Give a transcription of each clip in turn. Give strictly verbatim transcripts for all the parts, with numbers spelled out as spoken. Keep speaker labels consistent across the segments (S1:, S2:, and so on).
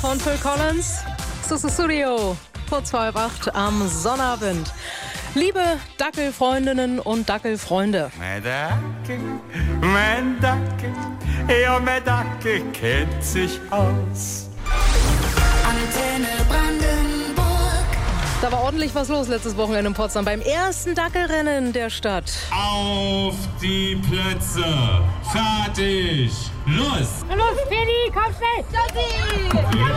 S1: Von Phil Collins, Susu Studio, kurz vor halb acht am Sonnabend. Liebe Dackelfreundinnen und Dackelfreunde.
S2: Mein Dackel, mein Dackel, ja, mein Dackel kennt sich aus.
S3: Antenne Brandenburg.
S1: Da war ordentlich was los letztes Wochenende in Potsdam beim ersten Dackelrennen der Stadt.
S4: Auf die Plätze, fertig, los!
S5: Los, Freddy, komm schnell!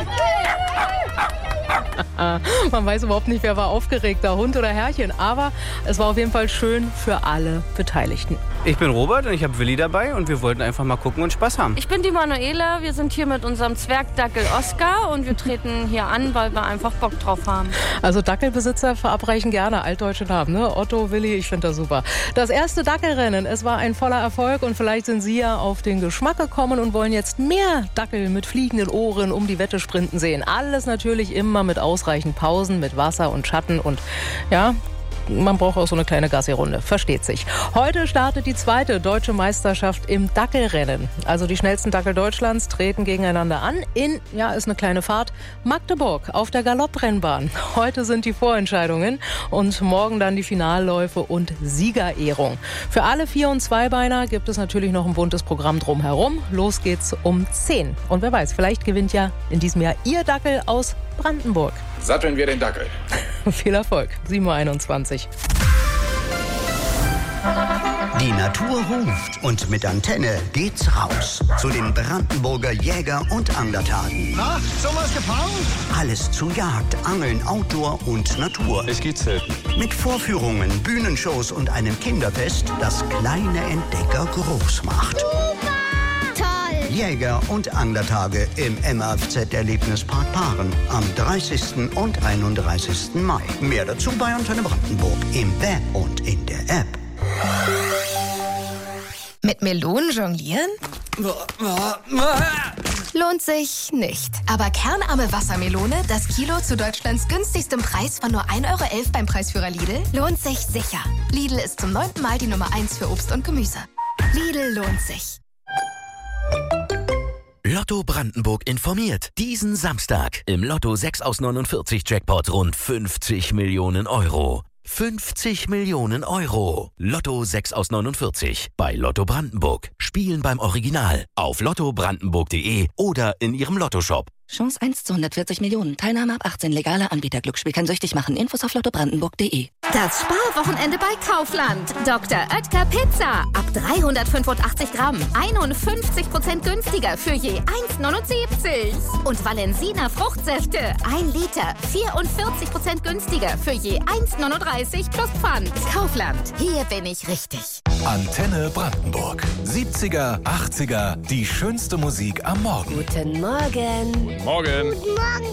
S1: Man weiß überhaupt nicht, wer war aufgeregter, Hund oder Herrchen. Aber es war auf jeden Fall schön für alle Beteiligten.
S6: Ich bin Robert und ich habe Willi dabei und wir wollten einfach mal gucken und Spaß haben.
S7: Ich bin die Manuela, wir sind hier mit unserem Zwergdackel Oskar und wir treten hier an, weil wir einfach Bock drauf haben.
S1: Also Dackelbesitzer verabreichen gerne altdeutsche Namen, ne? Otto, Willi, ich finde das super. Das erste Dackelrennen, es war ein voller Erfolg und vielleicht sind Sie ja auf den Geschmack gekommen und wollen jetzt mehr Dackel mit fliegenden Ohren um die Wette sprinten sehen. Alles natürlich immer mit ausreichend Pausen, mit Wasser und Schatten und ja... Man braucht auch so eine kleine Gassi-Runde, versteht sich. Heute startet die zweite deutsche Meisterschaft im Dackelrennen. Also die schnellsten Dackel Deutschlands treten gegeneinander an in, ja, ist eine kleine Fahrt, Magdeburg auf der Galopprennbahn. Heute sind die Vorentscheidungen und morgen dann die Finalläufe und Siegerehrung. Für alle Vier- und Zweibeiner gibt es natürlich noch ein buntes Programm drumherum. Los geht's um zehn. Und wer weiß, vielleicht gewinnt ja in diesem Jahr Ihr Dackel aus Brandenburg.
S8: Satteln wir den Dackel.
S1: Viel Erfolg. sieben Uhr einundzwanzig.
S9: Die Natur ruft und mit Antenne geht's raus zu den Brandenburger Jäger- und Anglertagen.
S10: Na, sowas gefangen?
S9: Alles zu Jagd, Angeln, Outdoor und Natur.
S10: Es geht selten.
S9: Mit Vorführungen, Bühnenshows und einem Kinderfest, das kleine Entdecker groß macht. Jäger- und Anglertage im M A F Z-Erlebnispark Paaren am dreißigsten und einunddreißigsten Mai. Mehr dazu bei Antenne Brandenburg im Web und in der App.
S11: Mit Melonen jonglieren? Lohnt sich nicht. Aber kernarme Wassermelone, das Kilo zu Deutschlands günstigstem Preis von nur ein Euro elf beim Preisführer Lidl, lohnt sich sicher. Lidl ist zum neunten Mal die Nummer eins für Obst und Gemüse. Lidl lohnt sich.
S12: Lotto Brandenburg informiert. Diesen Samstag im Lotto sechs aus neunundvierzig Jackpot rund fünfzig Millionen Euro. fünfzig Millionen Euro. Lotto sechs aus neunundvierzig bei Lotto Brandenburg. Spielen beim Original auf lotto brandenburg punkt de oder in Ihrem Lottoshop.
S13: Chance eins zu hundertvierzig Millionen. Teilnahme ab achtzehn. Legaler Anbieter. Glücksspiel kann süchtig machen. Infos auf lotto brandenburg punkt de.
S14: Das Sparwochenende bei Kaufland. Doktor Oetker Pizza. Ab dreihundertfünfundachtzig Gramm. einundfünfzig Prozent günstiger für je eins neunundsiebzig. Und Valensina Fruchtsäfte. ein Liter. vierundvierzig Prozent günstiger für je eins neununddreißig plus Pfand. Kaufland. Hier bin ich richtig.
S15: Antenne Brandenburg. siebziger, achtziger. Die schönste Musik am Morgen.
S16: Guten Morgen.
S15: Morgen.
S16: Guten Morgen.